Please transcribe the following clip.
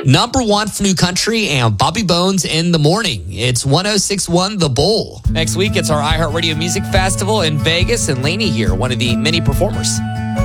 Number 1 for New Country and Bobby Bones in the Morning. It's 106.1 The Bull. Next week, it's our iHeartRadio Music Festival in Vegas, and Lainey here, one of the many performers.